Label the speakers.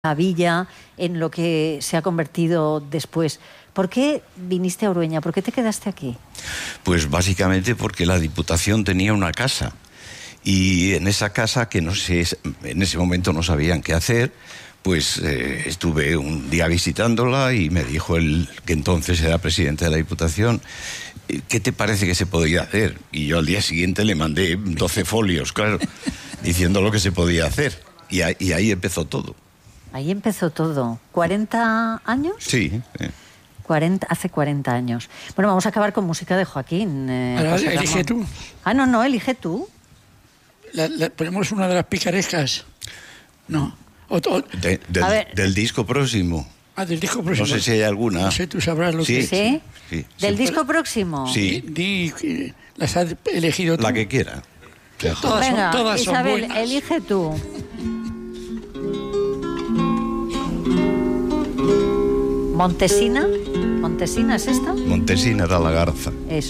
Speaker 1: la villa en lo que se ha convertido después. ¿Por qué viniste a Urueña? ¿Por qué te quedaste aquí?
Speaker 2: Pues básicamente porque la Diputación tenía una casa y en esa casa, que no sé, en ese momento no sabían qué hacer, pues estuve un día visitándola y me dijo el que entonces era presidente de la Diputación: ¿qué te parece que se podía hacer? Y yo al día siguiente le mandé 12 folios, claro, diciendo lo que se podía hacer. Y ahí empezó todo.
Speaker 1: Ahí empezó todo. ¿40 años?
Speaker 2: Sí.
Speaker 1: 40, hace 40 años. Bueno, vamos a acabar con música de Joaquín.
Speaker 3: Ahora, elige tú.
Speaker 1: Ah, no, elige tú.
Speaker 3: Ponemos una de las picarescas. No.
Speaker 2: Del disco próximo.
Speaker 3: Ah, del disco próximo.
Speaker 2: No sé si hay alguna.
Speaker 3: No sé, tú sabrás lo que...
Speaker 1: ¿Sí? ¿Del disco próximo?
Speaker 2: Sí.
Speaker 3: Las has elegido tú.
Speaker 2: La que quiera.
Speaker 1: Venga,
Speaker 3: todas
Speaker 1: Isabel,
Speaker 3: son buenas.
Speaker 1: elige tú. ¿Montesina? ¿Montesina es esta?
Speaker 2: Montesina de la Garza.
Speaker 1: Eso.